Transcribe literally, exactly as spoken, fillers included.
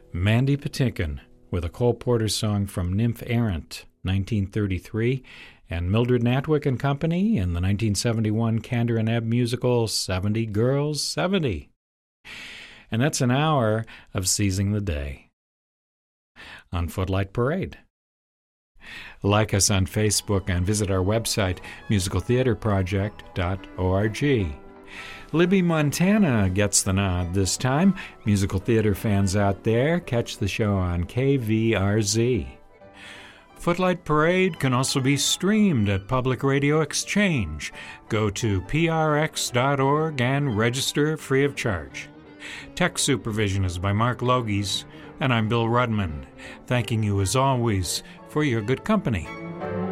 Mandy Patinkin with a Cole Porter song from Nymph Errant, nineteen thirty-three, and Mildred Natwick and Company in the nineteen seventy-one Kander and Ebb musical seventy Girls, seventy. And that's an hour of seizing the day on Footlight Parade. Like us on Facebook and visit our website, musical theater project dot org. Libby, Montana gets the nod this time. Musical theater fans out there, catch the show on K V R Z. Footlight Parade can also be streamed at Public Radio Exchange. Go to P R X dot org and register free of charge. Tech supervision is by Mark Logies, and I'm Bill Rudman, thanking you as always for your good company.